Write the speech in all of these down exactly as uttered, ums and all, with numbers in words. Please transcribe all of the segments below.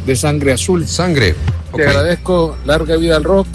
de Sangre Azul. Sangre. Okay. Te agradezco, larga vida al rock.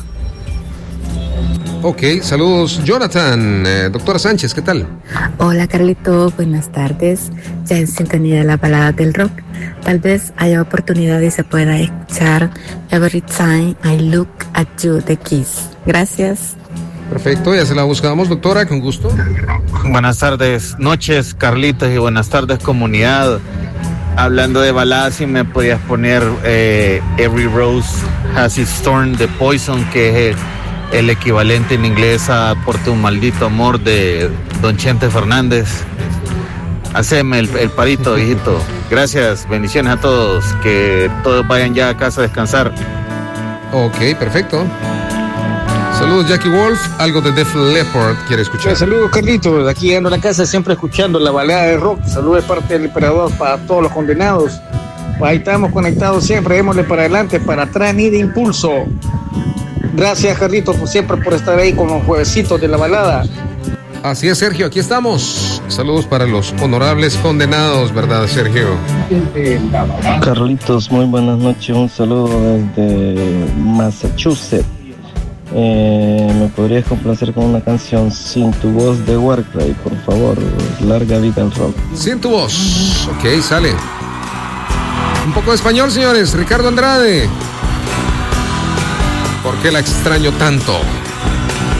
Ok, saludos Jonathan. Eh, doctora Sánchez, ¿qué tal? Hola Carlito, buenas tardes. Ya en sintonía de la balada del rock. Tal vez haya oportunidad y se pueda escuchar Every Time I Look at You de Kiss. Gracias. Perfecto, ya se la buscamos, doctora, con gusto. Buenas tardes, noches Carlitos, y buenas tardes comunidad. Hablando de baladas, si me podías poner eh, Every Rose Has Its Thorn de Poison, que es el, el equivalente en inglés a Por tu maldito amor de Don Chente Fernández. Haceme el, el parito, hijito. Gracias, bendiciones a todos, que todos vayan ya a casa a descansar. Ok, perfecto. Saludos Jackie Wolf, algo de Def Leppard quiere escuchar. Eh, saludos Carlitos, aquí llegando a la casa siempre escuchando la balada de rock. Saludos de parte del emperador para todos los condenados. Pues ahí estamos conectados siempre, démosle para adelante, para atrás ni de impulso. Gracias Carlitos por siempre por estar ahí con los juevesitos de la balada. Así es, Sergio, aquí estamos. Saludos para los honorables condenados, ¿verdad, Sergio? Carlitos, muy buenas noches, un saludo desde Massachusetts. Eh, ¿Me podrías complacer con una canción Sin tu voz de Warcry, por favor? Larga vida al rock. Sin tu voz. Ok, sale. Un poco de español, señores. Ricardo Andrade. ¿Por qué la extraño tanto?